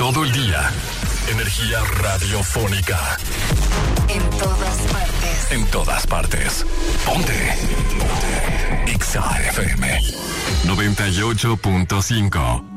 todo el día. Energía radiofónica. En todas partes. En todas partes. Ponte. Ponte. Exa FM 98.5.